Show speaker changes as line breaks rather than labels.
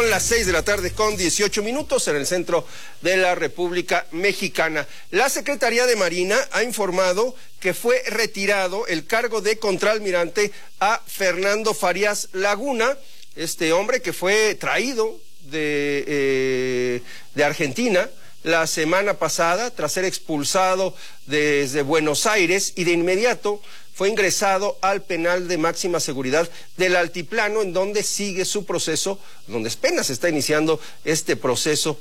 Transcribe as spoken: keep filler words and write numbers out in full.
Son las seis de la tarde con dieciocho minutos en el centro de la República Mexicana. La Secretaría de Marina ha informado que fue retirado el cargo de contraalmirante a Fernando Farías Laguna, este hombre que fue traído de, eh, de Argentina la semana pasada tras ser expulsado desde Buenos Aires, y de inmediato fue ingresado al penal de máxima seguridad del Altiplano, en donde sigue su proceso, donde apenas está iniciando este proceso